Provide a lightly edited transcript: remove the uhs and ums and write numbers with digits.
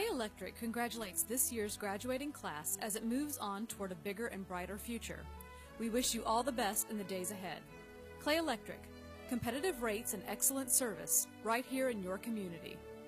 Electric congratulates this year's graduating class as it moves on toward a bigger and brighter future. We wish you all the best in the days ahead. Clay Electric, competitive rates and excellent service right here in your community.